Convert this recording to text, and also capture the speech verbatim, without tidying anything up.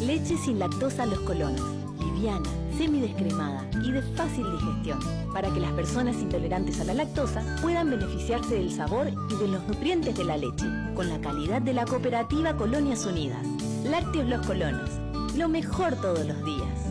Leche sin lactosa Los Colonos, liviana, semidescremada y de fácil digestión, para que las personas intolerantes a la lactosa puedan beneficiarse del sabor y de los nutrientes de la leche, con la calidad de la cooperativa Colonias Unidas. Lácteos Los Colonos, lo mejor todos los días.